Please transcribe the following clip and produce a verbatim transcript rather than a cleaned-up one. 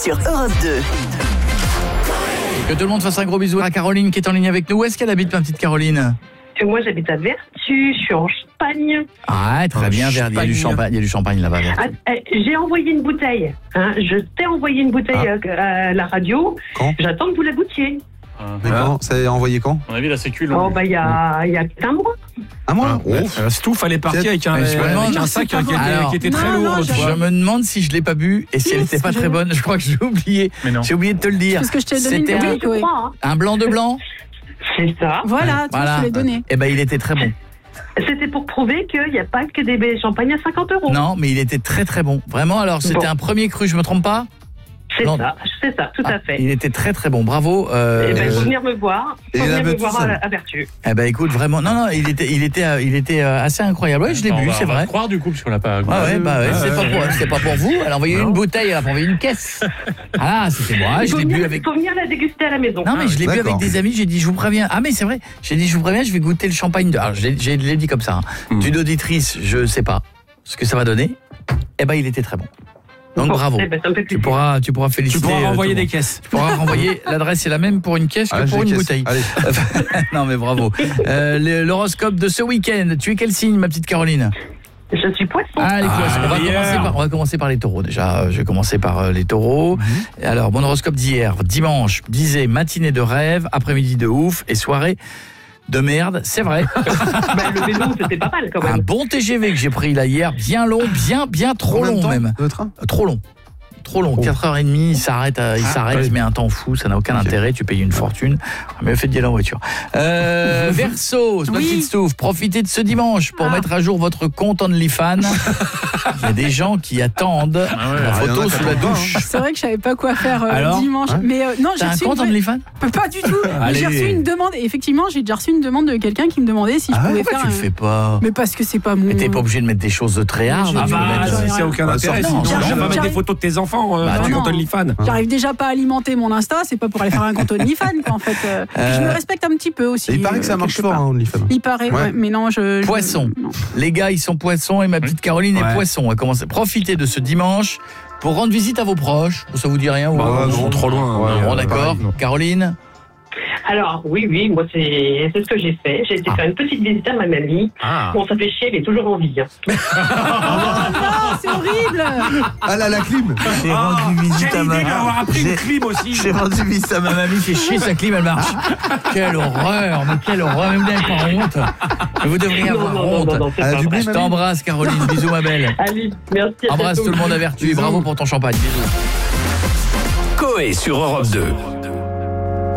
sur Europe deux. Que tout le monde fasse un gros bisou à Caroline qui est en ligne avec nous. Où est-ce qu'elle habite, ma petite Caroline ? Et moi, j'habite à Vertus, je suis en Champagne. Ah, très bien, Ver- il y a du champagne, il y a du champagne là-bas. Ah, eh, j'ai envoyé une bouteille. Hein. Je t'ai envoyé une bouteille Ah. à, à la radio. Quand ? J'attends que vous la goûtiez. Mais quand ? Ça a envoyé quand ? À mon avis, la sécu, Oh, bah, il y a, il y a un mois. Un mois ? Ouf. Euh, Stouff, elle est partie avec un, Mais je me avec demande- un sac qui était, Alors, qui était très non, lourd. non, l'autre je- fois. Je me demande si je l'ai pas bu et si elle Oui, n'était c'est pas ce que très j'ai- bonne. Je crois que j'ai oublié. Mais non. J'ai oublié de te le dire. Parce que je t'ai donné une C'était un, bouteille, Chloé. Hein. un blanc de blanc. C'est ça. Voilà, tu vois, je te l'ai donné. Eh ben, il était très bon. C'était pour prouver qu'il n'y a pas que des baies champagne à cinquante euros. Non, mais il était très très bon. Vraiment. Alors, c'était Bon. un premier cru. Je me trompe pas ? C'est Non. ça, c'est ça, tout Ah, à fait. il était très très bon. Bravo. Euh, Eh ben, il faut venir me voir. Et Il faut il venir avait me tout voir seul. à, à Vertus. Eh ben, écoute, vraiment. Non, non, il était, il était, euh, il était euh, assez incroyable. Oui, je l'ai Attends, bu, on va- c'est on va vrai. te croire du coup, parce qu'on l'a pas. Ah ouais, bah ouais, Ah c'est ouais, pas ouais. pour, c'est pas pour vous. Elle a envoyé une bouteille, elle a envoyé une caisse. Ah, c'était moi. Il Je faut l'ai venir, bu avec. faut venir la déguster à la maison. Non mais je l'ai bu avec d'accord. des amis, j'ai dit je vous préviens. Ah mais c'est vrai, j'ai dit je vous préviens, je vais goûter le champagne de... Alors je l'ai, je l'ai dit comme ça, hein. D'une auditrice, je sais pas ce que ça va donner. Eh ben il était très bon. Donc Bon, bravo. eh ben, ça me fait Tu plaisir. pourras, tu pourras Tu féliciter. pourras euh, renvoyer tout le des monde. caisses. Tu pourras renvoyer, l'adresse est la même pour une caisse que Ah, pour j'ai une caisse. bouteille. Allez. Non mais bravo. Euh, le- l'horoscope de ce week-end, tu es quel signe ma petite Caroline ? Je suis poisson. Ah, les poissons. On va, hier. commencer par, on va commencer par les taureaux déjà. Euh, Je vais commencer par euh, les taureaux. Mhm. Alors, mon horoscope d'hier, dimanche, disait matinée de rêve, après-midi de ouf et soirée de merde. C'est vrai. Bah, le vélo, c'était pas mal quand Un même. bon T G V que j'ai pris là hier, bien long, bien, bien trop Combien de long temps, même. Le train ? Euh, Trop long. Trop long, quatre heures trente, il s'arrête, à- il Ah, s'arrête, ouais. il met un temps fou, ça n'a aucun Ok. intérêt, tu payes une fortune. Mais fait d'y aller en voiture. Euh, Verseau, ma Oui. petite Stouff, profitez de ce dimanche pour Ah. mettre à jour votre compte OnlyFans. Il y a des gens qui attendent la Ah, il y en photo a sous qui la attendent pas, douche. C'est vrai que je savais pas quoi faire euh, Alors dimanche. Hein mais euh, non, j'ai T'as un reçu compte une... OnlyFans ? Pas du tout. Mais Allez. j'ai reçu une demande. Et effectivement, j'ai déjà reçu une demande de quelqu'un qui me demandait si je Ah ouais, pouvais pourquoi faire. tu le un- fais pas ? Mais parce que c'est pas mon. Mais t'es pas obligé de mettre des choses de très hard. Je- hein, Ah tu peux bah, mettre- j'en ai c'est rien. aucun Bah, intérêt. non, Sinon, non, tu vas non, pas mettre des j'arrive- photos de tes enfants euh, Bah, sur tu- ton OnlyFans. J'arrive déjà pas à alimenter mon Insta, c'est pas pour aller faire un compte OnlyFans, quoi, en fait. Euh, puis Je me respecte un petit peu aussi. Et il paraît euh, que ça marche quelque fort, part. hein, OnlyFans. Il paraît, Ouais. ouais, mais non, je. je- Poisson. non. Les gars, ils sont poissons et ma petite Caroline est Ouais. poisson. Elle commence à profiter de ce dimanche pour rendre visite à vos proches. Ça vous dit rien ou Bah, non, non, trop loin. Ouais, mais, Bon, euh, d'accord. pareil, non. Caroline ? Alors, oui, oui, moi, c'est c'est ce que j'ai fait. J'ai été Ah. faire une petite visite à ma mamie. Ah. Bon, ça fait chier, elle est toujours en vie. Hein. Ah non, c'est horrible. Ah là, la clim. J'ai Ah, quelle idée d'avoir appris une clim aussi. J'ai rendu visite à ma mamie, fait chier, sa clim, elle marche. Quelle horreur, mais quelle horreur, même bien pas honte. Mais vous devriez Non, avoir non, non, honte. non, non, c'est Elle a pas du vrai. blé, Je mamie. t'embrasse, Caroline. Bisous, ma belle. Allez, merci. à Embrasse bientôt. tout le monde à Vertu et bravo pour ton champagne. Bisous. Coé sur Europe deux.